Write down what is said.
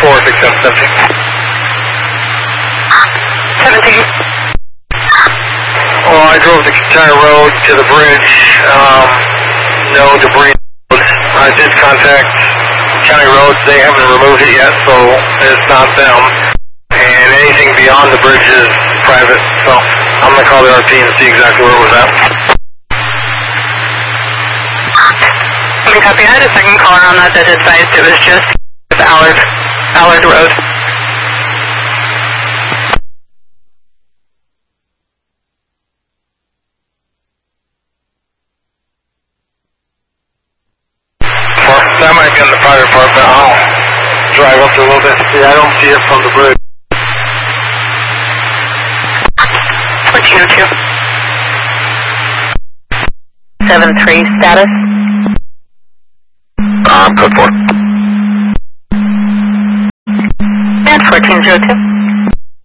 17. Well, I drove the entire road to the bridge. No debris. I did contact County Roads. They haven't removed it yet, so it's not them. And anything beyond the bridge is private. So I'm going to call the RT and see exactly where it was at. Copy. I had a second caller on that advised it was just Allard Road. Well, that might be on the fire department. I'll drive up there a little bit. See, I don't see it from the bridge. 1402. 7-3 status. Code 4. And 1402.